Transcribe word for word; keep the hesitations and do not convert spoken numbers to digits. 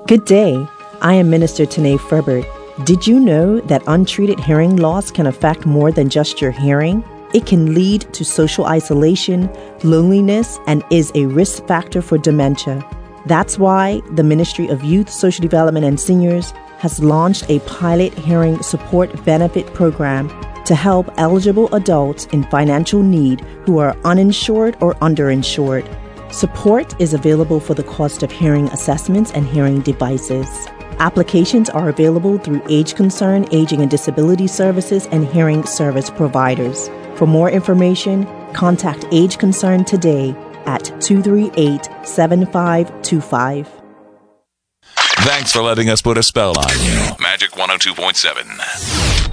Good day. I am Minister Tanae Ferbert. Did you know that untreated hearing loss can affect more than just your hearing? It can lead to social isolation, loneliness, and is a risk factor for dementia. That's why the Ministry of Youth, Social Development, and Seniors has launched a pilot hearing support benefit program to help eligible adults in financial need who are uninsured or underinsured. Support is available for the cost of hearing assessments and hearing devices. Applications are available through Age Concern, Aging and Disability Services, and hearing service providers. For more information, contact Age Concern today at two three eight, seven five two five. Thanks for letting us put a spell on you. Magic one oh two point seven.